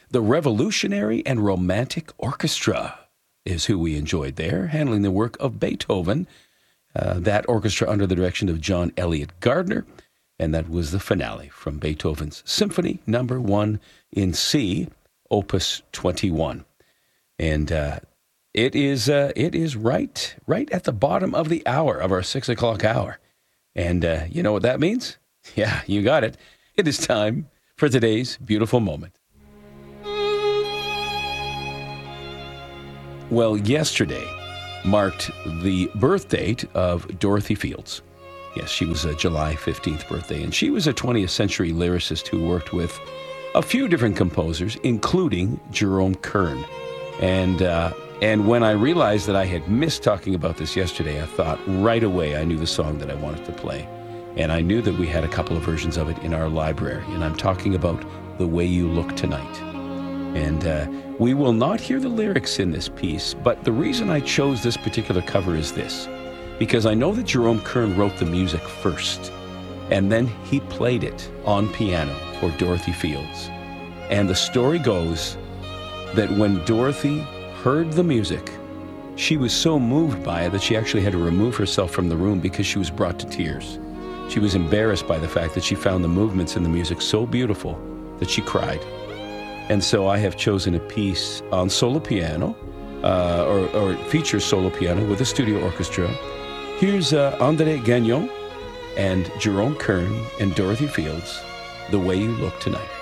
The Revolutionary and Romantic Orchestra is who we enjoyed there, handling the work of Beethoven. That orchestra under the direction of John Elliott Gardner, and that was the finale from Beethoven's Symphony No. 1 in C, Opus 21. And it is right at the bottom of the hour, of our 6 o'clock hour. And you know what that means? Yeah, you got it. It is time for today's beautiful moment. Well, yesterday marked the birth date of Dorothy Fields. Yes, she was a July 15th birthday, and she was a 20th century lyricist who worked with a few different composers, including Jerome Kern. And when I realized that I had missed talking about this yesterday, I thought right away I knew the song that I wanted to play. And I knew that we had a couple of versions of it in our library, and I'm talking about The Way You Look Tonight. And we will not hear the lyrics in this piece, but the reason I chose this particular cover is this, because I know that Jerome Kern wrote the music first, and then he played it on piano for Dorothy Fields. And the story goes that when Dorothy heard the music, she was so moved by it that she actually had to remove herself from the room because she was brought to tears. She was embarrassed by the fact that she found the movements in the music so beautiful that she cried. And so I have chosen a piece on solo piano, or features solo piano with a studio orchestra. Here's André Gagnon and Jerome Kern and Dorothy Fields, The Way You Look Tonight.